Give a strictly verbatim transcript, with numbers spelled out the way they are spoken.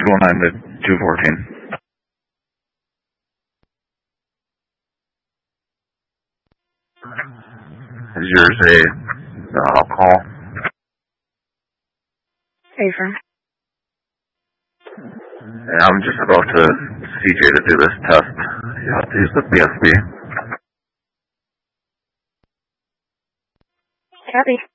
two oh nine to two fourteen. Is yours a uh, alcohol? Safer. Yeah, I'm just about to C J to do this test. You have to use the B S B. Copy.